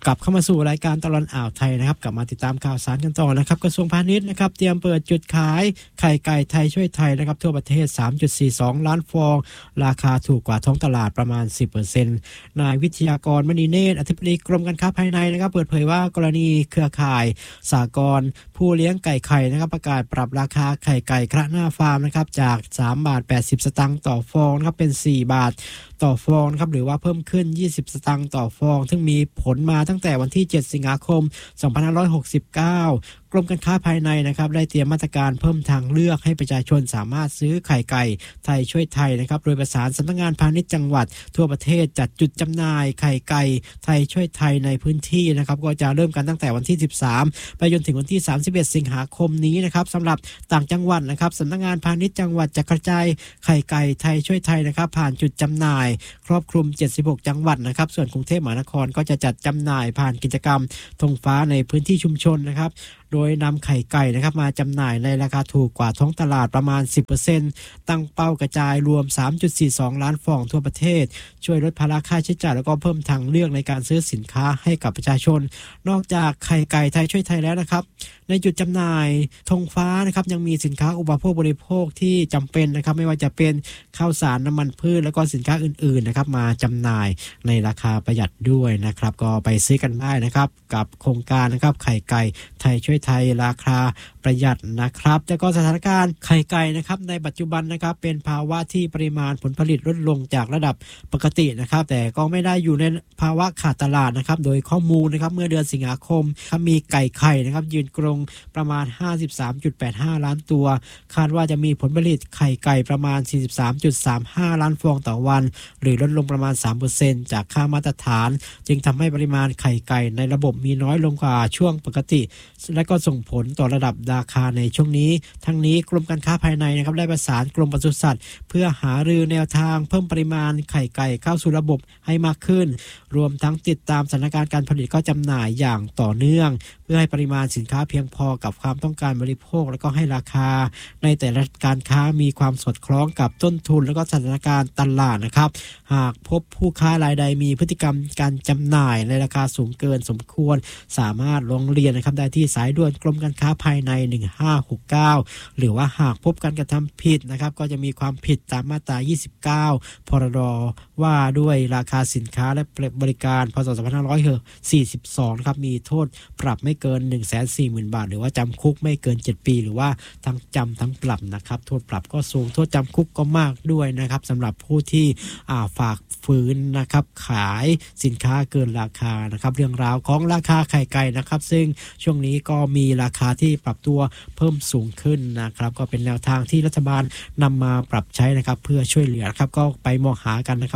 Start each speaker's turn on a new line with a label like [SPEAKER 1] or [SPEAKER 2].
[SPEAKER 1] กลับเข้ามาสู่รายการตลอดอ่าวไทยนะครับกลับมาติดตามข่าวสารกันต่อนะครับกระทรวงพาณิชย์นะครับเตรียมเปิดจุดขายไข่ไก่ไทยช่วยไทยนะครับทั่วประเทศ 3.42 ล้านฟองราคาถูกกว่าท้องตลาดประมาณ 10% นายวิทยากรมณีเนตรอธิบดีกรมการค้าภายในนะครับเปิดเผยว่ากรณีเครือข่ายสหกรณ์ผู้เลี้ยงไก่ไข่นะครับประกาศปรับราคาไข่ไก่คละหน้าฟาร์มนะครับจาก3 บาท 80 สตางค์ต่อฟองนะครับเป็น4 บาทต่อฟองนะครับหรือว่าเพิ่มขึ้น20 สตางค์ต่อฟองซึ่งมีผลมาตั้งแต่วันที่7 สิงหาคม 2569กรมการค้าภายในนะครับได้เตรียมมาตรการเพิ่มทางเลือกให้ประชาชนสามารถซื้อไข่ไก่ไทยช่วยไทยนะครับโดยประสานสำนักงานพาณิชย์จังหวัดทั่วประเทศจัดจุดจำหน่ายไข่ไก่ไทยช่วยไทยในพื้นที่นะครับก็จะเริ่มกันตั้งแต่วันที่13ไปจนถึงวันที่31 สิงหาคมนี้นะครับสำหรับต่างจังหวัดนะครับสำนักงานพาณิชย์จังหวัดจะกระจายไข่ไก่ไทยช่วยไทยนะครับผ่านจุดจำหน่ายครอบคลุม76 จังหวัดนะครับส่วนกรุงเทพมหานครก็จะจัดจำหน่ายผ่านกิจกรรมธงฟ้าในพื้นที่ชุมชนนะครับโดยนำไข่ไก่นะครับมาจำหน่ายในราคาถูกกว่าท้องตลาดประมาณ 10% ตั้งเป้ากระจายรวม 3.42 ล้านฟองทั่วประเทศช่วยลดภาระค่าใช้จ่ายแล้วก็เพิ่มทางเลือกในการซื้อสินค้าให้กับประชาชนนอกจากไข่ไก่ไทยช่วยไทยแล้วนะครับในจุดจำหน่ายธงฟ้านะครับยังมีสินค้าอุปโภคบริโภคที่จำเป็นนะครับไม่ว่าจะเป็นข้าวสารน้ำมันพืชแล้วก็สินค้าอื่นๆนะครับมาจำหน่ายในราคาประหยัดด้วยนะครับก็ไปซื้อกันได้นะครับกับโครงการนะครับไข่ไก่ไทยช่วยไทยราคาประหยัดนะครับแต่ก็สถานการณ์ไข่ไก่นะครับในปัจจุบันนะครับเป็นภาวะที่ปริมาณผลผลิตลดลงจากระดับปกตินะครับแต่ก็ไม่ได้อยู่ในภาวะขาดตลาดนะครับโดยข้อมูลนะครับเมื่อเดือนสิงหาคมมีไก่ไข่นะครับยืนกรงประมาณ 53.85 ล้านตัวคาดว่าจะมีผลผลิตไข่ไก่ประมาณ 43.35 ล้านฟองต่อวันหรือลดลงประมาณ 3% จากค่ามาตรฐานจึงทำให้ปริมาณไข่ไก่ในระบบมีน้อยลงกว่าช่วงปกติและก็ส่งผลต่อระดับราคาในช่วงนี้ทั้งนี้กรมการค้าภายในนะครับได้ประสานกรมปศุสัตว์เพื่อหารือแนวทางเพิ่มปริมาณไข่ไก่เข้าสู่ระบบให้มากขึ้นรวมทั้งติดตามสถานการณ์การผลิตก็จำหน่ายอย่างต่อเนื่องเพื่อให้ปริมาณสินค้าเพียงพอกับความต้องการบริโภคและก็ให้ราคาในแต่ละการค้ามีความสอดคล้องกับต้นทุนและก็สถานการณ์ตลาดนะครับหากพบผู้ค้ารายใดมีพฤติกรรมการจำหน่ายในราคาสูงเกินสมควรสามารถร้องเรียนนะครับได้ที่สายด่วนกรมการค้าภายใน1569หรือว่าหากพบการกระทำผิดนะครับก็จะมีความผิดตามมาตรา29พรบว่าด้วยราคาสินค้าและบริการพ.ศ. 2542ครับมีโทษปรับไม่เกิน 140,000 บาทหรือว่าจำคุกไม่เกิน7ปีหรือว่าทั้งจำทั้งปรับนะครับโทษปรับก็สูงโทษจำคุกก็มากด้วยนะครับสำหรับผู้ที่ฝากฝืนนะครับขายสินค้าเกินราคานะครับเรื่องราวของราคาไข่ไก่นะครับซึ่งช่วงนี้ก็มีราคาที่ปรับตัวเพิ่มสูงขึ้นนะครับก็เป็นแนวทางที่รัฐบาลนำมาปรับใช้นะครับเพื่อช่วยเหลือครับก็ไปมองหากันนะครับ